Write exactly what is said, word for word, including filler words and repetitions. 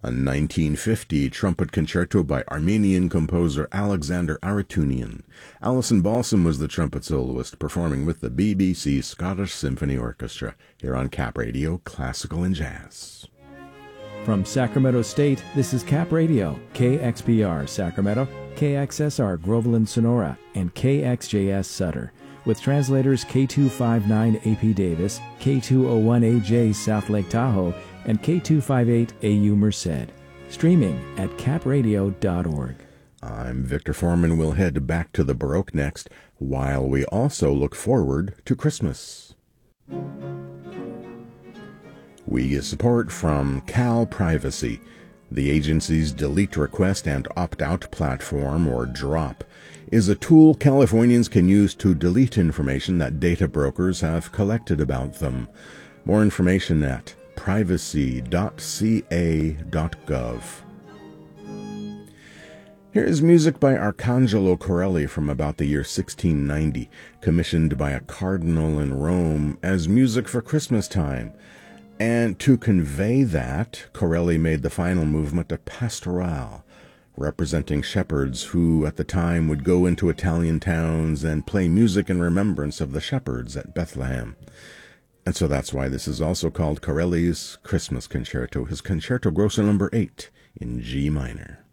A nineteen fifty trumpet concerto by Armenian composer Alexander Aratunian. Alison Balsam was the trumpet soloist, performing with the B B C Scottish Symphony Orchestra, here on Cap Radio, Classical and Jazz. From Sacramento State, this is Cap Radio, K X P R Sacramento, K X S R Groveland Sonora, and K X J S Sutter, with translators K two fifty-nine A P Davis, K two oh one A J South Lake Tahoe, and K two fifty-eight A U Merced. Streaming at cap radio dot org. I'm Victor Foreman. We'll head back to the Baroque next, while we also look forward to Christmas. We get support from Cal Privacy, the agency's delete request and opt-out platform, or DROP, is a tool Californians can use to delete information that data brokers have collected about them. More information at privacy dot c a dot gov. Here is music by Arcangelo Corelli from about the year sixteen ninety, commissioned by a cardinal in Rome as music for Christmas time. And to convey that, Corelli made the final movement a pastoral, representing shepherds who at the time would go into Italian towns and play music in remembrance of the shepherds at Bethlehem. And so that's why this is also called Corelli's Christmas Concerto, his Concerto Grosso number eight in G minor.